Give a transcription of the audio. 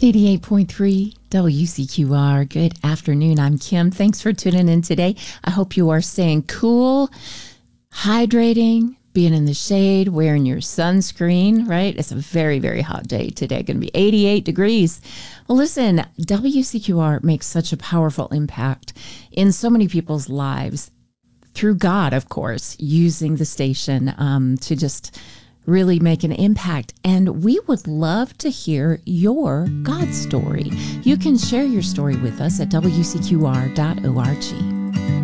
88.3 WCQR. Good afternoon. I'm Kim. Thanks for tuning in today. I hope you are staying cool, hydrating, being in the shade, wearing your sunscreen, right? It's a very, very hot day today. Going to be 88 degrees. Well, listen, WCQR makes such a powerful impact in so many people's lives through God, of course, using the station to just really make an impact. And we would love to hear your God story. You can share your story with us at WCQR.org.